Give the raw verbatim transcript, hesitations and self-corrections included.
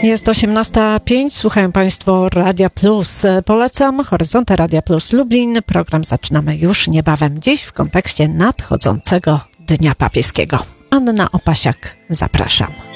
Jest osiemnasta pięć, słuchają Państwo Radia Plus. Polecam Horyzonty Radia Plus Lublin. Program zaczynamy już niebawem, dziś w kontekście nadchodzącego Dnia Papieskiego. Anna Opasiak, zapraszam.